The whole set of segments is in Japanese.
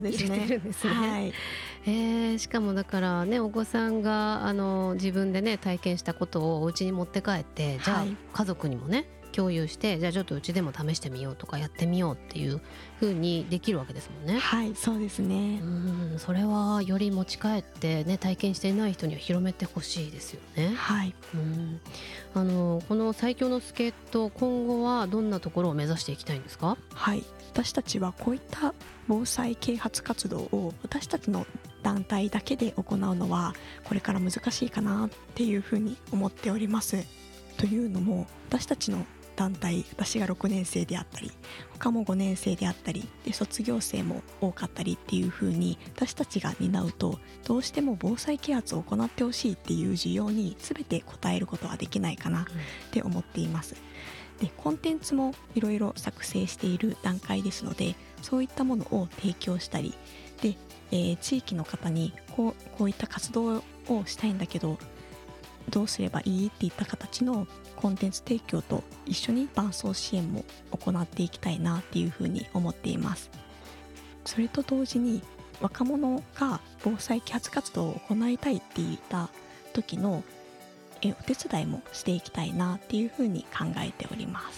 入れてるんですね。 はい、 しかもだからね、お子さんが自分でね体験したことをお家に持って帰って、じゃあはい、 家族にもね共有して、じゃあちょっとうちでも試してみようとかやってみようっていう風にできるわけですもんね。 はい、そうですね。 それはより持ち帰ってね体験していない人には広めてほしいですよね。 はい。 この最強の助っ人、今後はどんなところを目指していきたいんですか？ はい、私たちはこういった防災啓発活動を私たちの団体だけで行うのはこれから難しいかなっていうふうに思っております。というのも私たちの団体、私が6年生であったり他も5年生であったりで卒業生も多かったりっていうふうに私たちが担うと、どうしても防災啓発を行ってほしいっていう需要に全て応えることはできないかなって思っています。でコンテンツもいろいろ作成している段階ですので、そういったものを提供したりで、地域の方にこういった活動をしたいんだけどどうすればいいっていった形のコンテンツ提供と一緒に伴走支援も行っていきたいなっていうふうに思っています。それと同時に若者が防災啓発活動を行いたいって言った時のお手伝いもしていきたいなっていうふうに考えております。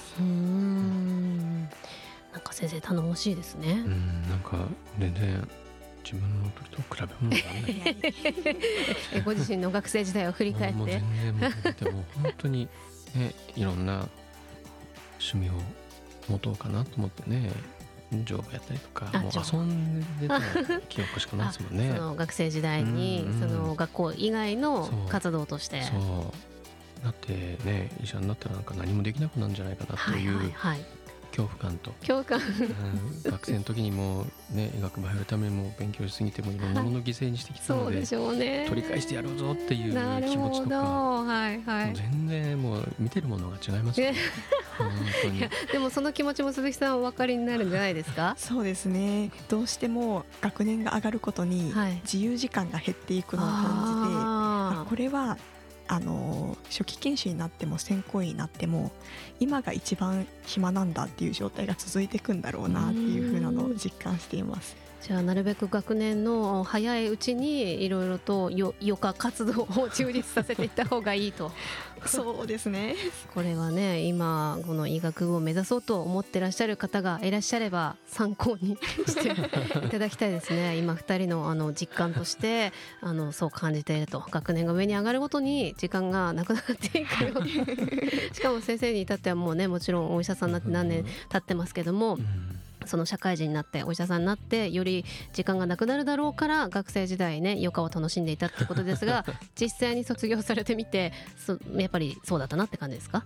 なんか先生頼もしいですね。 なんか全然自分の時と比べ物にならないご自身の学生時代を振り返ってもう全然もう本当にね、いろんな趣味を持とうかなと思ってね、乗馬やったりとかもう遊んでた記憶しかないですもんね。 その学生時代に、その学校以外の活動として。 だってね、医者になったらなんか何もできなくなるんじゃないかなという恐怖感と、学生の時にもね、医学部入るためにも勉強しすぎてもいろんなものを犠牲にしてきたので、取り返してやろうぞっていう気持ちとか、全然もう見てるものが違いますよね。本当に。 でもその気持ちも鈴木さんお分かりになるんじゃないですか？ そうですね、どうしても学年が上がることに自由時間が減っていくのを感じて、これは初期研修になっても専攻医になっても今が一番暇なんだっていう状態が続いていくんだろうなっていう風なのを実感しています。 じゃあなるべく学年の早いうちにいろいろと余暇活動を充実させていった方がいいと。 そうですね。 これはね、今この医学部を目指そうと思ってらっしゃる方がいらっしゃれば参考にしていただきたいですね。今2人の実感としてそう感じていると。学年が上に上がるごとに時間がなくなっていくよしかも先生に至ってはもうね、もちろんお医者さんになって何年経ってますけども、その社会人になってお医者さんになってより時間がなくなるだろうから学生時代ね余暇を楽しんでいたってことですが実際に卒業されてみてやっぱりそうだったなって感じですか？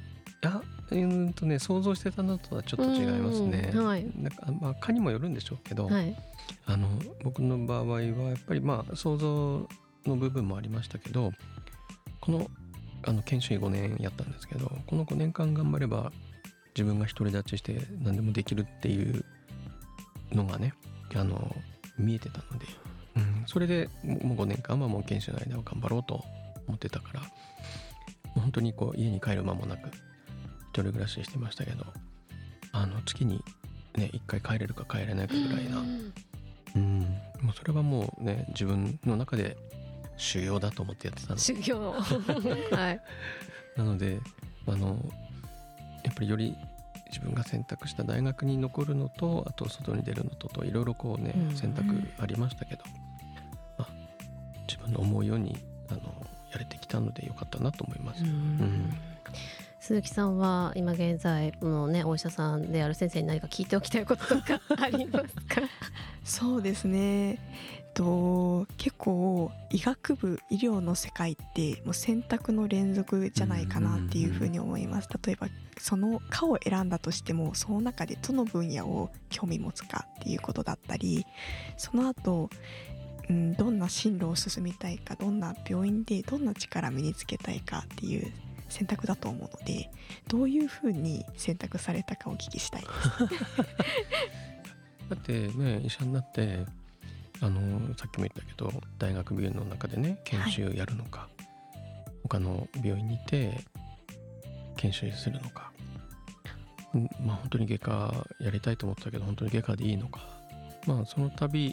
想像してたのとはちょっと違いますね。なんか科にもよるんでしょうけど、僕の場合はやっぱり想像の部分もありましたけど、この研修医5年やったんですけど、この5年間頑張れば自分が独り立ちして何でもできるっていうのがね見えてたので、それでもう5年間はもう研修の間は頑張ろうと思ってたから、本当に家に帰る間もなく一人暮らししてましたけど、月にね1回帰れるか帰れないかぐらいな、もうそれはもうね自分の中で修行だと思ってやってたので、 修行なのでやっぱりより自分が選択した大学に残るのと、あと外に出るのといろいろ選択ありましたけど、自分の思うようにやれてきたのでよかったなと思います。 鈴木さんは今現在のねお医者さんである先生に何か聞いておきたいこととかありますか？ そうですね、結構医学部医療の世界ってもう選択の連続じゃないかなっていうふうに思います。例えばその科を選んだとしてもその中でどの分野を興味持つかっていうことだったり、その後どんな進路を進みたいか、どんな病院でどんな力を身につけたいかっていう選択だと思うので、どういうふうに選択されたかお聞きしたいですだってね、医者になってさっきも言ったけど大学病院の中でね研修やるのか、他の病院に行って研修するのか、本当に外科やりたいと思ったけど本当に外科でいいのか、 その度